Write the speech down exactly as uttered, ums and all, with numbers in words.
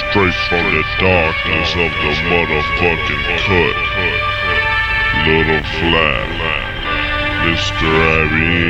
straight from the darkness of the motherfucking cut. Little Flat, Mister Abby.